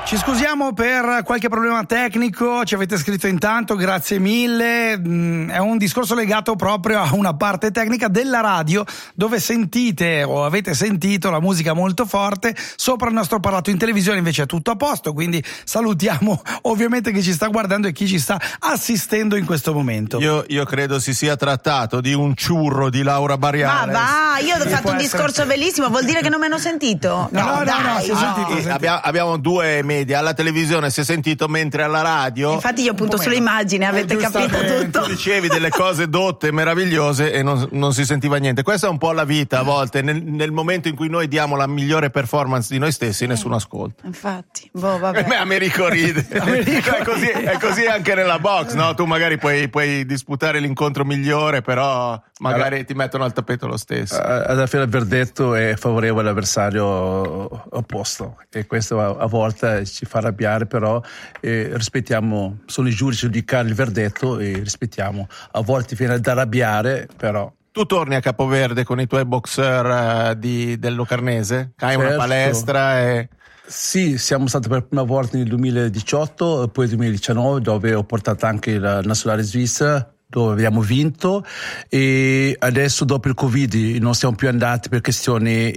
Ci scusiamo per qualche problema tecnico, ci avete scritto intanto, grazie mille. È un discorso legato proprio a una parte tecnica della radio dove sentite o avete sentito la musica molto forte sopra il nostro parlato. In televisione invece è tutto a posto, quindi salutiamo ovviamente chi ci sta guardando e chi ci sta assistendo in questo momento. Io credo si sia trattato di un ciurro di Laura Bariales. Ma io ho fatto un discorso bellissimo, vuol dire che non mi hanno sentito? No, si è sentito. Abbiamo due media, alla televisione si è sentito, mentre alla radio infatti io punto sull'immagine, avete capito tutto. Tu dicevi delle cose dotte meravigliose e non si sentiva niente. Questa è un po' la vita a volte, nel momento in cui noi diamo la migliore performance di noi stessi nessuno ascolta. Infatti, vabbè. Americo ride. È così anche nella box, no? Tu magari puoi disputare l'incontro migliore, però magari ti mettono al tappeto lo stesso. Alla fine il verdetto è favorevole all'avversario opposto e questo a volte ci fa arrabbiare, però rispettiamo, sono i giudici a giudicare il verdetto e rispettiamo. A volte viene da arrabbiare, però. Tu torni a Capoverde con i tuoi boxer del Locarnese? Hai una palestra e... Sì, siamo stati per la prima volta nel 2018, poi nel 2019, dove ho portato anche la nazionale svizzera, dove abbiamo vinto, e adesso dopo il Covid non siamo più andati per questioni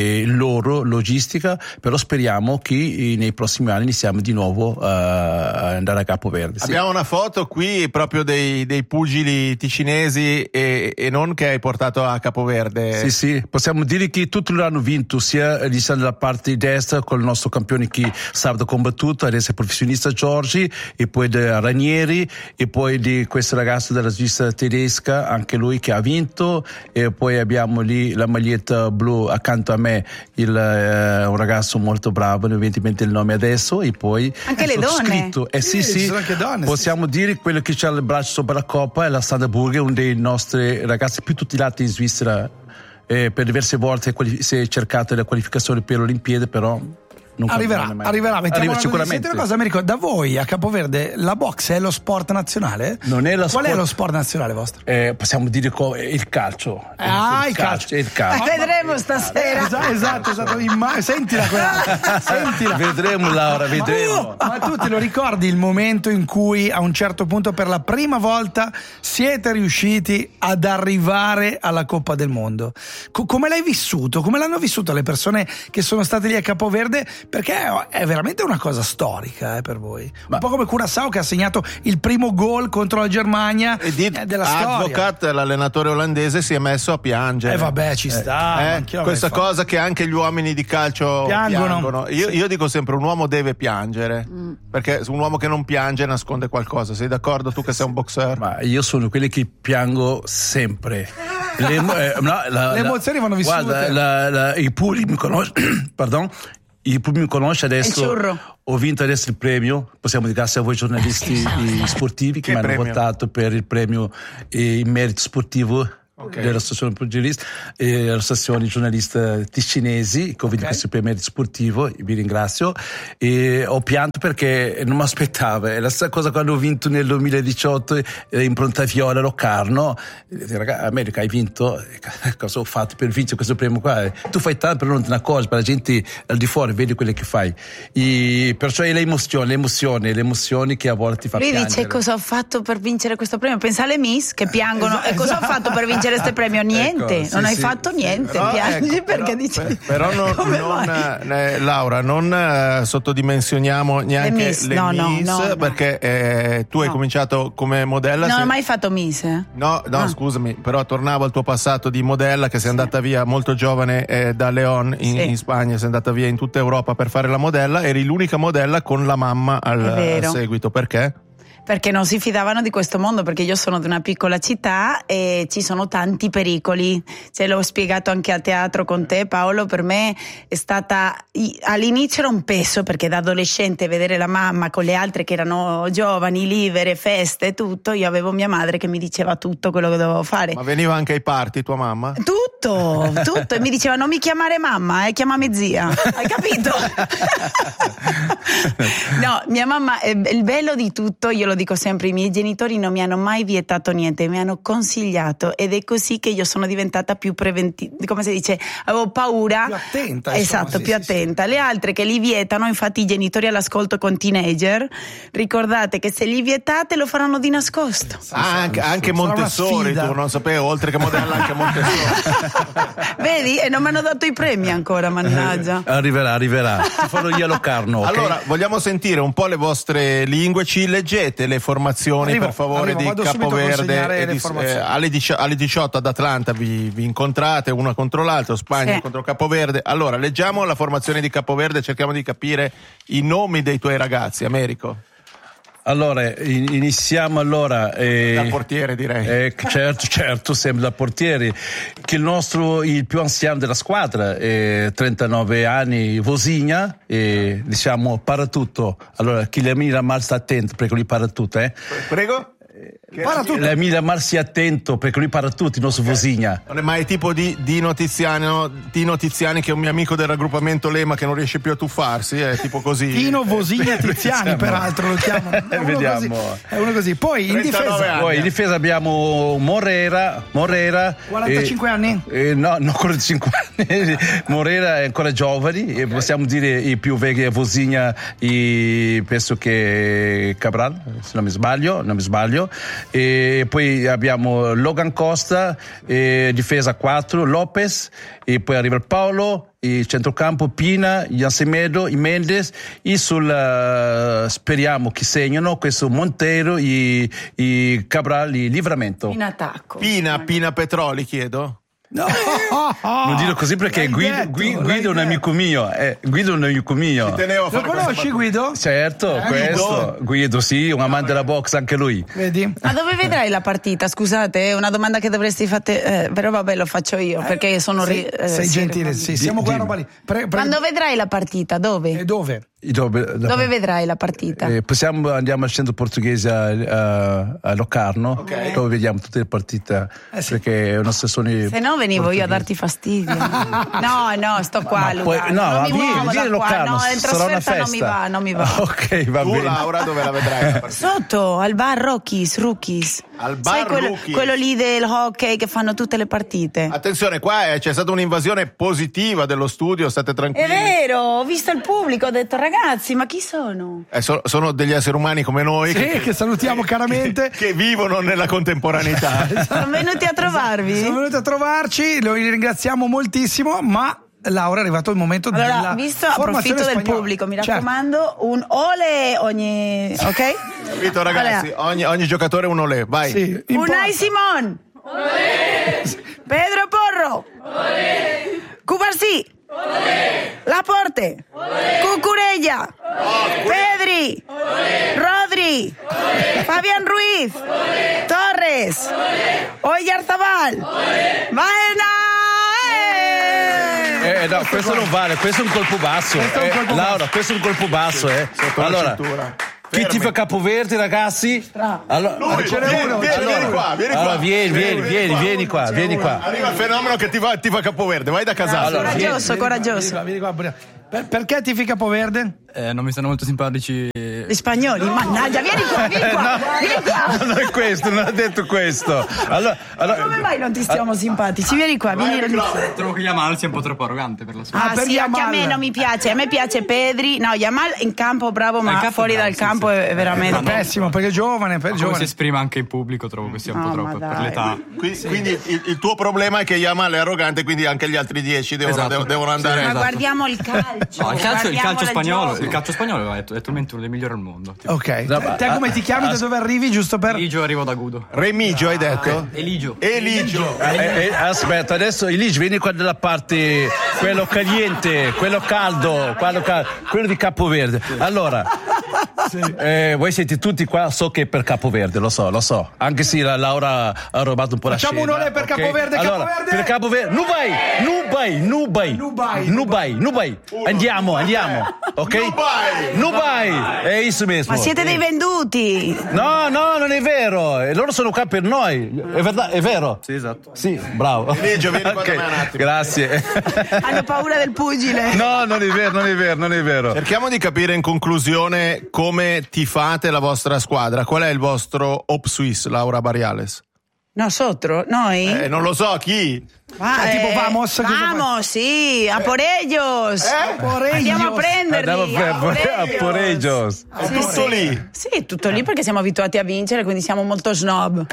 logistica, però speriamo che nei prossimi anni iniziamo di nuovo a andare a Capoverde. Sì. Abbiamo una foto qui proprio dei pugili ticinesi e non, che hai portato a Capoverde. Sì, possiamo dire che tutti l'hanno vinto, sia dalla parte destra con il nostro campione che sabato ha combattuto, adesso è professionista Giorgi, e poi di Ranieri, e poi di questo ragazzo della Svizzera tedesca, anche lui che ha vinto, e poi abbiamo lì la maglietta blu accanto a me, un ragazzo molto bravo, non mi viene in mente il nome adesso, e poi anche le donne. Scritto, sì, anche donne, possiamo dire quello che c'ha il braccio sopra la coppa è la Sandra Burger, uno dei nostri ragazzi più tutelati in Svizzera, per diverse volte si è cercata la qualificazione per le Olimpiadi, però arriverà, sicuramente. Senti una cosa, Americo, da voi a Capoverde la box è lo sport nazionale? Non è Qual è lo sport nazionale vostro? Possiamo dire il calcio. Il calcio. Vedremo stasera. Esatto. Sentila quella. Sentila. Vedremo, Laura, vedremo. Ma tu te lo ricordi il momento in cui a un certo punto per la prima volta siete riusciti ad arrivare alla Coppa del Mondo? Come l'hai vissuto? Come l'hanno vissuto le persone che sono state lì a Capoverde? Perché è veramente una cosa storica per voi. Un po' come Curaçao, che ha segnato il primo gol contro la Germania della storia. Advocat, l'allenatore olandese, si è messo a piangere. Vabbè, ci sta. Questa cosa che anche gli uomini di calcio piangono. Io dico sempre, un uomo deve piangere, perché un uomo che non piange nasconde qualcosa. Sei d'accordo, tu che sei un boxer? Ma io sono quelli che piango sempre. Le emozioni vanno vissute. Guarda, il pubblico mi conosce. Pardon. Il pubblico mi conosce adesso. Ho vinto adesso il premio, possiamo dire grazie a voi giornalisti sportivi che mi hanno votato per il premio in merito sportivo. Dell'associazione giornalista ticinesi, che ho vinto questo premio sportivo, vi ringrazio, e ho pianto perché non mi aspettavo. È la stessa cosa quando ho vinto nel 2018 in Pronta-Viola Locarno. America, hai vinto, cosa ho fatto per vincere questo premio qua? Tu fai tanto, però non te ne accorgi, per la gente al di fuori vedi quello che fai, perciò è le emozioni che a volte ti fa piangere. Lui dice: cosa ho fatto per vincere questo premio? Pensa alle Miss che piangono. E cosa ho fatto per vincere questo premio? Niente, non hai fatto niente, però, piangi perché dici. Però Laura, non sottodimensioniamo neanche le Miss, perché tu hai cominciato come modella. Non ho mai fatto Miss. No, scusami, però tornavo al tuo passato di modella, che sei andata via molto giovane da León in Spagna, sei andata via in tutta Europa per fare la modella, eri l'unica modella con la mamma al seguito, perché? Perché non si fidavano di questo mondo, perché io sono di una piccola città e ci sono tanti pericoli. L'ho spiegato anche a teatro con te, Paolo. Per me è stata, all'inizio era un peso, perché da adolescente vedere la mamma con le altre che erano giovani, libere, feste e tutto, io avevo mia madre che mi diceva tutto quello che dovevo fare. Ma veniva anche ai party tua mamma? Tutto, e mi diceva: non mi chiamare mamma, chiamami zia. Hai capito? No, mia mamma, il bello di tutto, io lo lo dico sempre, i miei genitori non mi hanno mai vietato niente, mi hanno consigliato, ed è così che io sono diventata più preventiva, come si dice, avevo paura, più attenta, esatto, più attenta. Le altre che li vietano, infatti i genitori all'ascolto con teenager, ricordate che se li vietate lo faranno di nascosto. Anche Montessori, tu non sapevo, oltre che modella anche Montessori. Vedi? E non mi hanno dato i premi ancora, mannaggia. Arriverà. Ti farò io a Locarno. Okay? Allora, vogliamo sentire un po' le vostre lingue, ci leggete le formazioni per favore di Capoverde alle 18 ad Atlanta vi incontrate una contro l'altra, Spagna contro Capoverde. Allora, leggiamo la formazione di Capoverde e cerchiamo di capire i nomi dei tuoi ragazzi. Americo. Allora, iniziamo allora. Da portiere, direi. Certo, sempre da portiere. Che il più anziano della squadra, 39 anni, Vosigna, diciamo, para tutto. Allora, chi la mira mal sta attento, perché lui para tutto, Prego? La Emilia Mar sia attento, perché lui parla tutti, il nostro Vosigna. Ma è tipo di Tiziani, che è un mio amico del raggruppamento Lema che non riesce più a tuffarsi, è tipo così. Tino Vosigna Tiziani, peraltro lo chiamano. Vediamo. È uno così. Poi in difesa abbiamo Morera. 45 anni? No, 45 anni. Morera è ancora giovane, e possiamo dire i più vecchi Vosigna, penso che Cabral, se non mi sbaglio. E poi abbiamo Logan Costa, difesa 4, Lopez, e poi arriva il Paolo, il centrocampo Pina, Jansemedo, i Mendes, e speriamo che segnano questo Montero, i Cabral, il Livramento. In attacco. Pina Petroli, chiedo. No, non dirlo così perché Guido è un amico mio. Guido è un amico mio. Lo conosci Guido? Certo, Guido sì, un amante della box anche lui. Vedi? Ma dove vedrai la partita? Scusate, è una domanda che dovresti fare, però vabbè, lo faccio io perché sono sei gentile, sì, siamo quella roba lì. Quando vedrai la partita? Dove? E dove? Dove vedrai la partita? Andiamo al centro portoghese a Locarno, dove vediamo tutte le partite, perché è una sessione. Se no venivo io a darti fastidio. No, sto qua. Vieni a Locarno, sarà una festa. Non mi va. Ok, va bene. Tu, Laura, dove la vedrai? Sotto, al bar Rookies. Al bar Rookies? Quello lì del hockey che fanno tutte le partite. Attenzione, qua c'è stata un'invasione positiva dello studio, state tranquilli. È vero, ho visto il pubblico, ho detto ragazzi, ma chi sono? Sono degli esseri umani come noi. Sì, che salutiamo caramente. Che vivono nella contemporaneità. Sono venuti a trovarvi. Sono venuti a trovarci, lo ringraziamo moltissimo, ma Laura è arrivato il momento della visto, approfitto del pubblico, mi raccomando, un ole ogni, ok? Capito ragazzi, ogni giocatore un ole, vai. Sì, Unai Simon, ole. Pedro Porro, ole. Cubarsí, ole. Laporte, ole. Cucurella, Pedri, ole. Rodri, ole. Fabián Ruiz, ole. Torres, Oyarzabal, Baena. No, questo non vale, questo è un colpo basso. Laura, questo è un colpo basso, Allora, chi ti fa Capoverde, ragazzi? Allora, ce n'è uno. Vieni qua. Allora, vieni qua. Arriva il fenomeno che ti fa Capoverde, vai da Casale. Coraggioso. Vieni qua. Perché tifi Capoverde? Non mi stanno molto simpatici gli spagnoli, mannaggia, vieni qua. Non è questo, non ha detto questo. Allora, come mai non ti stiamo simpatici? Vieni qua, trovo che Yamal sia un po' troppo arrogante per la sua. Sì, anche a me non mi piace. A me piace Pedri. No, Yamal in campo bravo, ma fuori dal campo è veramente pessimo, perché è giovane. Come si esprime anche in pubblico, trovo che sia un po' troppo per l'età. Quindi il tuo problema è che Yamal è arrogante, quindi anche gli altri 10 devono andare. Ma guardiamo il calcio. No, il calcio spagnolo è attualmente uno dei migliori al mondo. Ok, te come ti chiami, da dove arrivi, giusto per... Eligio, arrivo da Gudo. Remigio hai detto? Eligio. Aspetta, adesso Eligio vieni qua dalla parte, quello caliente, quello caldo, quello di Capoverde. Allora, voi siete tutti qua, so che per Capoverde, lo so, anche se la Laura ha rubato un po' Facciamo la scena. Facciamo un olè per Capoverde, allora, per Capoverde, Nubai. Andiamo, ok? Nubai, è isso mesmo. Ma siete dei venduti? No, non è vero. Loro sono qua per noi. È vero? Sì, esatto. Sì, bravo. Eligio, vieni qua da me un attimo. Grazie. Hanno paura del pugile. No, non è vero. Cerchiamo di capire in conclusione come tifate la vostra squadra? Qual è il vostro Op Suisse, Laura Barriales? Nosotros, noi? Non lo so, chi? Tipo vamos. Vamos, sì, a por ellos. Andiamo a prenderli. A por ellos. È tutto lì? Sì, tutto lì perché siamo abituati a vincere, quindi siamo molto snob.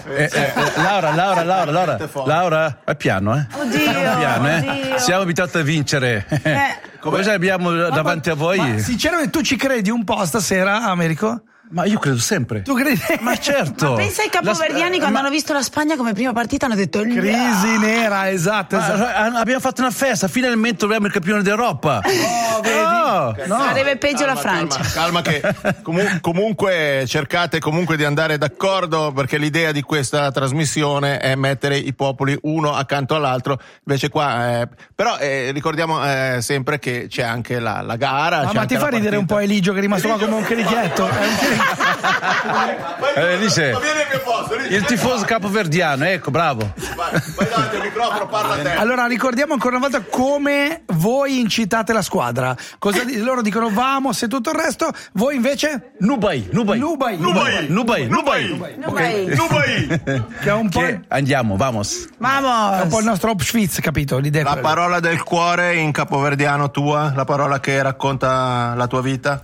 Laura, è piano, Oddio, piano, Siamo abituati a vincere. Cosa abbiamo davanti a voi? Ma sinceramente tu ci credi un po' stasera, Americo? Ma io credo sempre. Tu credi? Ma certo. Ma pensa ai capoverdiani quando hanno visto la Spagna come prima partita hanno detto crisi nera, esatto. Abbiamo fatto una festa, finalmente troviamo il campione d'Europa. Vedi? Sarebbe peggio la Francia. Calma che comunque cercate comunque di andare d'accordo, perché l'idea di questa trasmissione è mettere i popoli uno accanto all'altro, invece qua però ricordiamo sempre che c'è anche la gara. Ma ti fa ridere un po' Eligio che è rimasto qua come un chierichetto? Dice il tifoso capoverdiano, ecco, bravo. Vai davanti al microfono, parla a te. Allora ricordiamo ancora una volta come voi incitate la squadra. Loro dicono vamos e tutto il resto, voi invece Nubai. Che è un po' andiamo, vamos. È un po' il nostro Opschwitz, capito? L'idea La parola del cuore in capoverdiano tua, la parola che racconta la tua vita.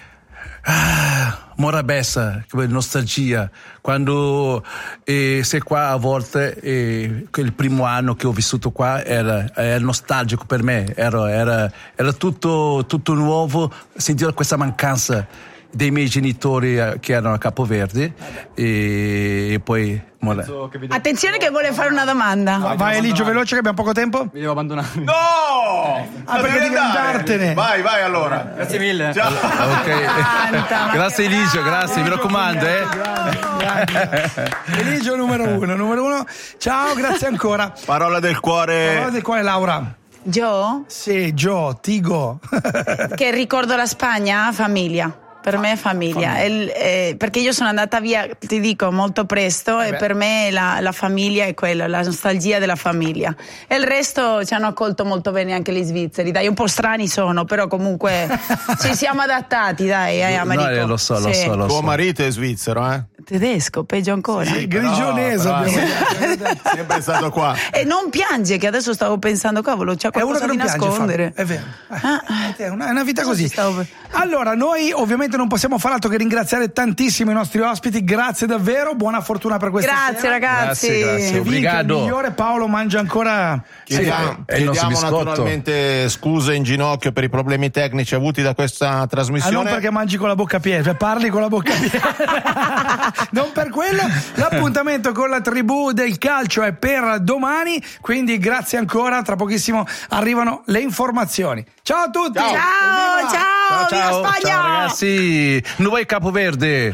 Morabessa, nostalgia. Quando sei qua a volte, il primo anno che ho vissuto qua era nostalgico per me, era tutto nuovo, sentire questa mancanza dei miei genitori che erano a Capoverde e poi attenzione che vuole fare una domanda. Vai Eligio, veloce che abbiamo poco tempo. Mi devo abbandonare. No! Perché devi andartene. Vai allora. Grazie mille. Ciao. Ok. Grazie Eligio, grazie, mi raccomando. Eligio numero uno. Ciao, grazie ancora. Parola del cuore, Laura. Gio? Sì, Gio, Tigo. Che ricordo la Spagna? Famiglia. Per me è famiglia. Perché io sono andata via, ti dico, molto presto e per me la famiglia è quella, la nostalgia della famiglia. E il resto ci hanno accolto molto bene anche gli svizzeri, dai, un po' strani sono, però comunque ci siamo adattati, dai, Americo. No, lo so. Tuo marito è svizzero, eh? Tedesco, peggio ancora. Sì, grigionese. Sempre stato qua. E non piange, che adesso stavo pensando, cavolo, c'è qualcosa di nascondere. È vero. È una vita così. Allora, noi ovviamente non possiamo fare altro che ringraziare tantissimo i nostri ospiti. Grazie davvero, buona fortuna per questa sera. Grazie ragazzi. Grazie. Obrigado. Il migliore Paolo mangia ancora. Chiediamo naturalmente scuse in ginocchio per i problemi tecnici avuti da questa trasmissione. Non perché mangi con la bocca piena, cioè parli con la bocca piena. Non per quello. L'appuntamento con la tribù del calcio è per domani, quindi grazie ancora, tra pochissimo arrivano le informazioni. Ciao a tutti. Ciao. Viva Spagna. Ciao ragazzi, noi Capoverde.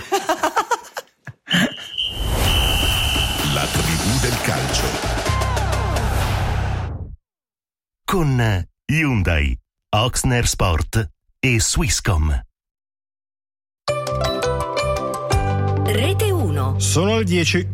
La tribù del calcio con Hyundai, Oxner Sport e Swisscom. Rete 1. Sono le 10.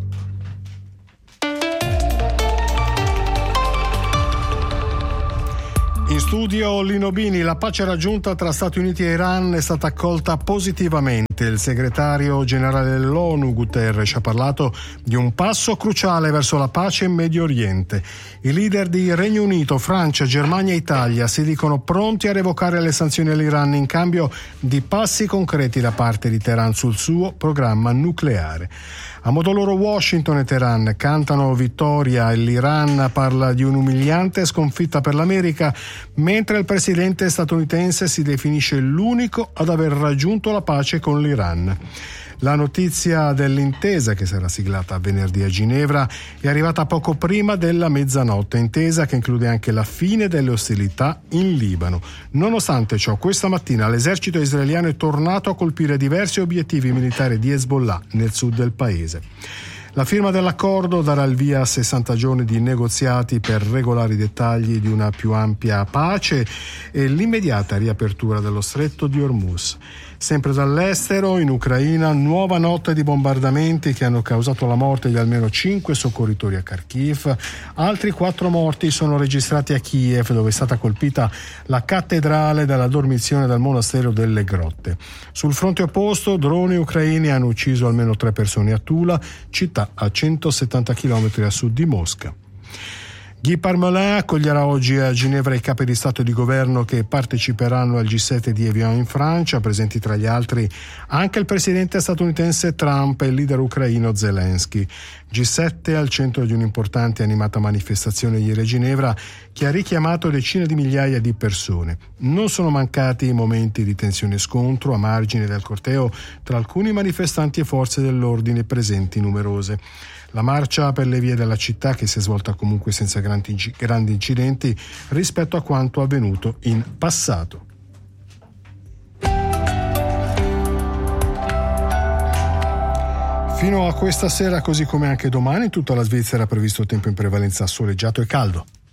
In studio Lino Bini. La pace raggiunta tra Stati Uniti e Iran è stata accolta positivamente. Il segretario generale dell'ONU Guterres ha parlato di un passo cruciale verso la pace in Medio Oriente. I leader di Regno Unito, Francia, Germania e Italia si dicono pronti a revocare le sanzioni all'Iran in cambio di passi concreti da parte di Teheran sul suo programma nucleare. A modo loro Washington e Teheran cantano vittoria e l'Iran parla di un'umiliante sconfitta per l'America, mentre il presidente statunitense si definisce l'unico ad aver raggiunto la pace con l'Iran. La notizia dell'intesa, che sarà siglata venerdì a Ginevra, è arrivata poco prima della mezzanotte, intesa che include anche la fine delle ostilità in Libano. Nonostante ciò, questa mattina l'esercito israeliano è tornato a colpire diversi obiettivi militari di Hezbollah nel sud del paese. La firma dell'accordo darà il via a 60 giorni di negoziati per regolare i dettagli di una più ampia pace e l'immediata riapertura dello stretto di Hormuz. Sempre dall'estero, in Ucraina, nuova notte di bombardamenti che hanno causato la morte di almeno 5 soccorritori a Kharkiv. Altri 4 morti sono registrati a Kiev, dove è stata colpita la cattedrale dalla dormizione del monastero delle Grotte. Sul fronte opposto, droni ucraini hanno ucciso almeno 3 persone a Tula, città a 170 km a sud di Mosca. Guy Parmelin accoglierà oggi a Ginevra i capi di Stato e di Governo che parteciperanno al G7 di Evian in Francia, presenti tra gli altri anche il presidente statunitense Trump e il leader ucraino Zelensky. G7 al centro di un'importante e animata manifestazione ieri a Ginevra che ha richiamato decine di migliaia di persone. Non sono mancati momenti di tensione e scontro a margine del corteo tra alcuni manifestanti e forze dell'ordine presenti numerose. La marcia per le vie della città che si è svolta comunque senza grandi incidenti rispetto a quanto avvenuto in passato. Fino a questa sera, così come anche domani, in tutta la Svizzera è previsto tempo in prevalenza soleggiato e caldo.